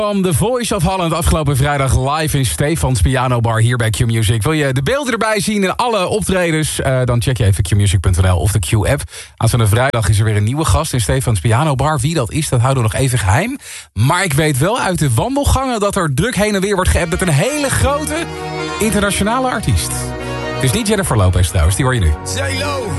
Van The Voice of Holland afgelopen vrijdag live in Stefans Piano Bar hier bij Q-Music. Wil je de beelden erbij zien en alle optredens? Dan check je even qmusic.nl of de Q-app. Aanstaande vrijdag is er weer een nieuwe gast in Stefans Piano Bar. Wie dat is, dat houden we nog even geheim. Maar ik weet wel uit de wandelgangen dat er druk heen en weer wordt geappt met een hele grote internationale artiest. Het is niet Jennifer Lopez trouwens, die hoor je nu. J-Lo.